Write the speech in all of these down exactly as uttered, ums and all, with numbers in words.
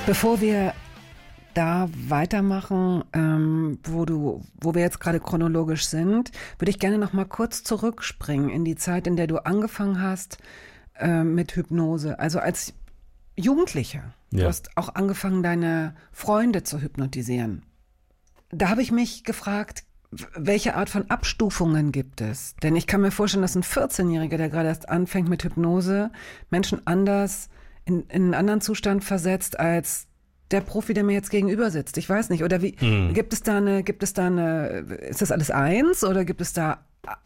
Bevor wir da weitermachen, ähm, wo du, wo wir jetzt gerade chronologisch sind, würde ich gerne noch mal kurz zurückspringen in die Zeit, in der du angefangen hast äh, mit Hypnose. Also als Jugendlicher. Ja. Du hast auch angefangen, deine Freunde zu hypnotisieren. Da habe ich mich gefragt, welche Art von Abstufungen gibt es? Denn ich kann mir vorstellen, dass ein vierzehnjähriger, der gerade erst anfängt mit Hypnose, Menschen anders in, in einen anderen Zustand versetzt als der Profi, der mir jetzt gegenüber sitzt. Ich weiß nicht. Oder wie, hm. gibt es da eine, gibt es da eine, ist das alles eins oder gibt es da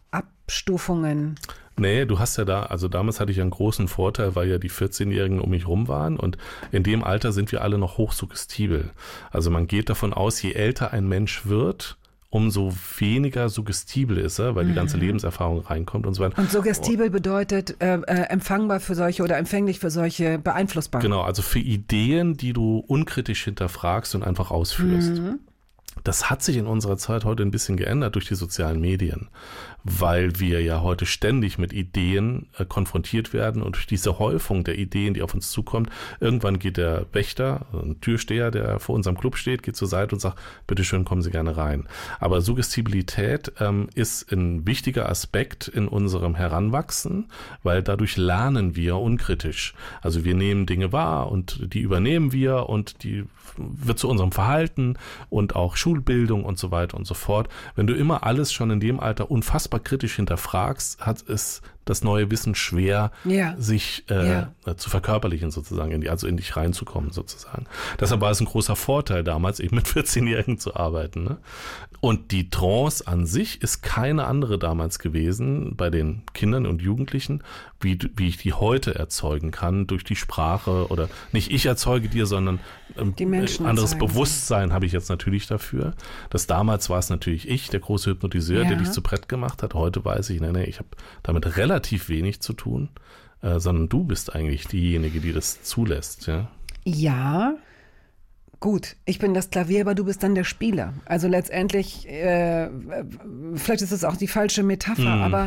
Abstufungen? Nee, du hast ja da, also damals hatte ich einen großen Vorteil, weil ja die vierzehnjährigen um mich rum waren und in dem Alter sind wir alle noch hochsuggestibel. Also man geht davon aus, je älter ein Mensch wird, umso weniger suggestibel ist er, weil mhm. die ganze Lebenserfahrung reinkommt und so weiter. Und suggestibel oh. bedeutet äh, äh, empfangbar für solche oder empfänglich für solche, beeinflussbar. Genau, also für Ideen, die du unkritisch hinterfragst und einfach ausführst. Mhm. Das hat sich in unserer Zeit heute ein bisschen geändert durch die sozialen Medien, weil wir ja heute ständig mit Ideen äh, konfrontiert werden und durch diese Häufung der Ideen, die auf uns zukommt, irgendwann geht der Wächter, ein Türsteher, der vor unserem Club steht, geht zur Seite und sagt, bitteschön, kommen Sie gerne rein. Aber Suggestibilität ähm, ist ein wichtiger Aspekt in unserem Heranwachsen, weil dadurch lernen wir unkritisch. Also wir nehmen Dinge wahr und die übernehmen wir und die wird zu unserem Verhalten und auch Schulbildung und so weiter und so fort. Wenn du immer alles schon in dem Alter unfassbar kritisch hinterfragst, hat es das neue Wissen schwer, ja. sich äh, ja. zu verkörperlichen sozusagen, in die, also in dich reinzukommen sozusagen. Deshalb war es ein großer Vorteil damals, eben mit vierzehnjährigen zu arbeiten. Ne? Und die Trance an sich ist keine andere damals gewesen bei den Kindern und Jugendlichen, wie, wie ich die heute erzeugen kann durch die Sprache oder nicht ich erzeuge dir, sondern ähm, die Menschen anderes erzeugen. Bewusstsein habe ich jetzt natürlich dafür. Das damals war es natürlich ich, der große Hypnotiseur, ja. der dich zu Brett gemacht hat. Heute weiß ich, nee, nee, ich habe damit relativ wenig zu tun, äh, sondern du bist eigentlich diejenige, die das zulässt. Ja. Ja. Gut, ich bin das Klavier, aber du bist dann der Spieler. Also letztendlich, äh, vielleicht ist es auch die falsche Metapher, mm. aber